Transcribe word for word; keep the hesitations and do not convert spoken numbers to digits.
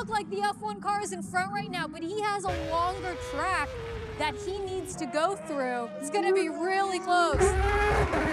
look like the F one car is in front right now, but he has a longer track that he needs to go through. It's gonna be really close.